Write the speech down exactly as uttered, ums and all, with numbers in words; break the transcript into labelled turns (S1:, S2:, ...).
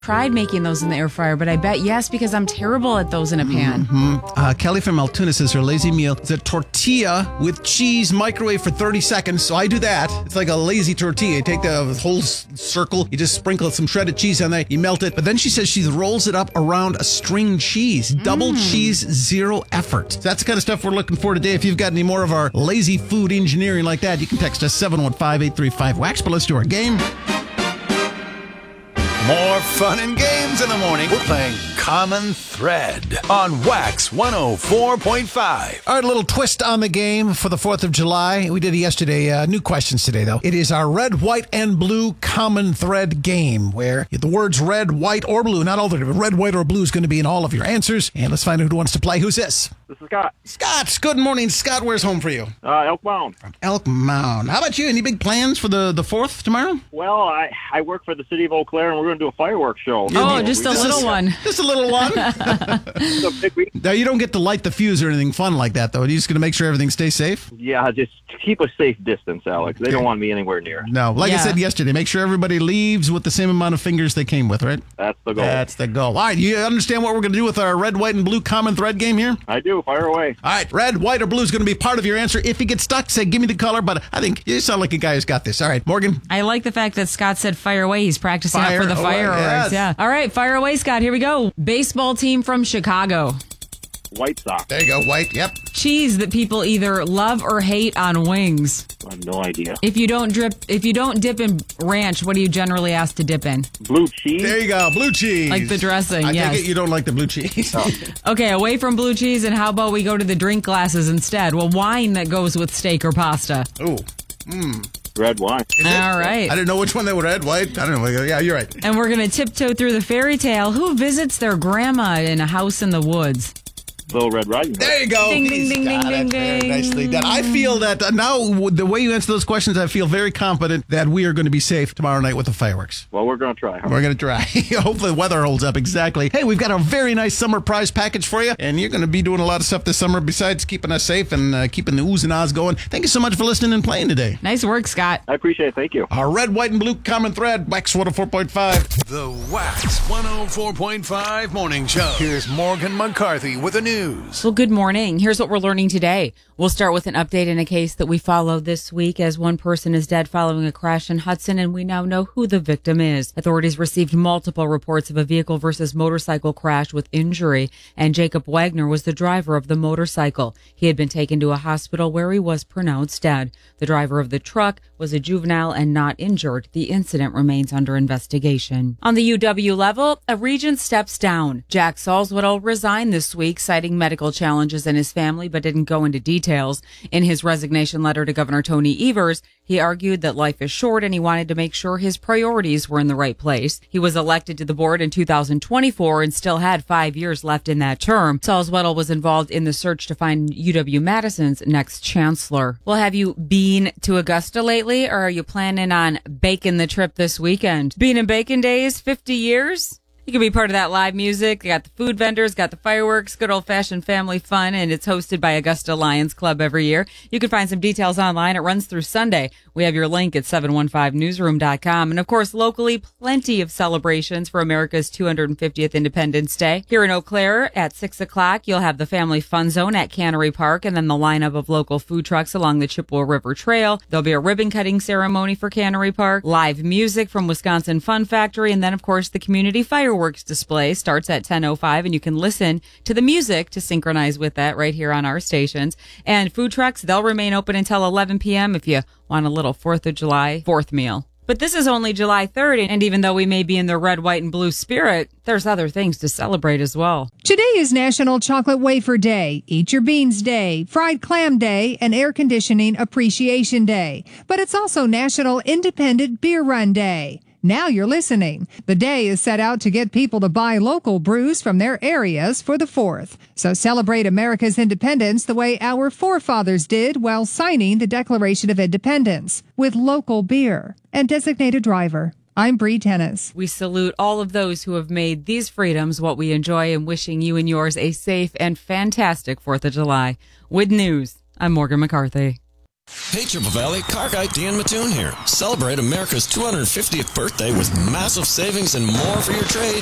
S1: Tried making those in the air fryer, but I bet yes, because I'm terrible at those in a pan.
S2: Mm-hmm. Uh, Kelly from Altoona says her lazy meal is a tortilla with cheese microwave for thirty seconds. So I do that. It's like a lazy tortilla. You take the whole s- circle, you just sprinkle some shredded cheese on there, you melt it. But then she says she rolls it up around a string cheese. Double mm. cheese, zero effort. So that's the kind of stuff we're looking for today. If you've got any more of our lazy food engineering like that, you can text us seven one five, eight three five, wax. But let's do our game.
S3: More fun and games in the morning. We're playing Common Thread on Wax one oh four point five.
S2: All right, a little twist on the game for the fourth of July. We did it yesterday. Uh, new questions today, though. It is our red, white, and blue Common Thread game, where the words red, white, or blue, not all of them, but red, white, or blue is going to be in all of your answers. And let's find out who wants to play. Who's this?
S4: This is Scott.
S2: Scott, good morning. Scott, where's home for you?
S4: Uh, Elk Mound.
S2: From Elk Mound. How about you? Any big plans for the, the fourth tomorrow?
S4: Well, I, I work for the city of Eau Claire, and we're going to do a fireworks show.
S1: Oh, yeah, just a little
S2: is,
S1: one.
S2: Just a little one. Now, you don't get to light the fuse or anything fun like that, though. Are you just going to make sure everything stays safe?
S4: Yeah, just keep a safe distance, Alex. They okay. don't want me anywhere near.
S2: No, like yeah. I said yesterday, make sure everybody leaves with the same amount of fingers they came with, right?
S4: That's the goal.
S2: That's the goal. All right, you understand what we're going to do with our red, white, and blue Common Thread game here?
S4: I do. Fire away.
S2: All right, red, white, or blue is going to be part of your answer. If you get stuck, say, give me the color, but I think you sound like a guy who's got this. All right, Morgan?
S1: I like the fact that Scott said fire away. He's practicing
S2: fire
S1: up for the fireworks.
S2: Yes.
S1: Yeah. All right, fire away, Scott. Here we go. Baseball team from Chicago.
S4: White Sox.
S2: There you go, white, yep.
S1: Cheese that people either love or hate on wings.
S4: I have no idea.
S1: If you don't drip, if you don't dip in ranch, what do you generally ask to dip in?
S4: Blue cheese.
S2: There you go, blue cheese.
S1: Like the dressing,
S2: I
S1: yes.
S2: take it you don't like the blue cheese.
S1: Okay, away from blue cheese, and how about we go to the drink glasses instead? Well, wine that goes with steak or pasta.
S2: Ooh, mmm.
S4: Red wine.
S1: All right.
S2: I didn't know which one they were red, white. I don't know. Yeah, you're right.
S1: And we're going to tiptoe through the fairy tale. Who visits their grandma in a house in the woods?
S4: Little Red Riding Hood.
S2: There you go.
S1: Ding,
S2: He's
S1: ding, ding,
S2: got
S1: ding,
S2: it.
S1: ding,
S2: Very nicely done. I feel that uh, now, with the way you answer those questions, I feel very confident that we are going to be safe tomorrow night with the fireworks.
S4: Well, we're going to try. Huh?
S2: We're going to try. Hopefully the weather holds up exactly. Hey, we've got a very nice summer prize package for you, and you're going to be doing a lot of stuff this summer besides keeping us safe and uh, keeping the oohs and ahs going. Thank you so much for listening and playing today.
S1: Nice work, Scott.
S4: I appreciate it. Thank you.
S2: Our red, white, and blue Common Thread, Wax one oh four point five.
S3: The Wax one oh four point five Morning Show. Here's Morgan McCarthy with the news.
S1: Well, good morning. Here's what we're learning today. We'll start with an update in a case that we followed this week, as one person is dead following a crash in Hudson, and we now know who the victim is. Authorities received multiple reports of a vehicle versus motorcycle crash with injury, and Jacob Wagner was the driver of the motorcycle. He had been taken to a hospital where he was pronounced dead. The driver of the truck was a juvenile and not injured. The incident remains under investigation. On the U W level, a regent steps down. Jack Salzwedel resigned this week, citing medical challenges in his family, but didn't go into details. In his resignation letter to Governor Tony Evers, he argued that life is short and he wanted to make sure his priorities were in the right place. He was elected to the board in two thousand twenty-four and still had five years left in that term. Salzwedel was involved in the search to find U W-Madison's next chancellor. Well, have you been to Augusta lately, or are you planning on baking the trip this weekend? Bean and Bacon Days, fifty years? You can be part of that live music. They got the food vendors, got the fireworks, good old-fashioned family fun, and it's hosted by Augusta Lions Club every year. You can find some details online. It runs through Sunday. We have your link at seven one five newsroom dot com. And, of course, locally, plenty of celebrations for America's two hundred fiftieth Independence Day. Here in Eau Claire at six o'clock, you'll have the Family Fun Zone at Cannery Park, and then the lineup of local food trucks along the Chippewa River Trail. There'll be a ribbon-cutting ceremony for Cannery Park, live music from Wisconsin Fun Factory, and then, of course, the community fireworks display starts at ten oh five, and you can listen to the music to synchronize with that right here on our stations. And food trucks, they'll remain open until eleven p.m. if you want a little fourth of July fourth meal. But this is only July third, and even though we may be in the red, white, and blue spirit, there's other things to celebrate as well.
S5: Today is National Chocolate Wafer Day, Eat Your Beans Day, Fried Clam Day, and Air Conditioning Appreciation Day. But it's also National Independent Beer Run Day. Now you're listening. The day is set out to get people to buy local brews from their areas for the fourth. So celebrate America's independence the way our forefathers did while signing the Declaration of Independence, with local beer. And designated driver, I'm Bree Tennis.
S1: We salute all of those who have made these freedoms what we enjoy, and wishing you and yours a safe and fantastic fourth of July. With news, I'm Morgan McCarthy.
S6: Hey, Triple Valley, Car Guy Dan Mattoon here. Celebrate America's two hundred fiftieth birthday with massive savings and more for your trade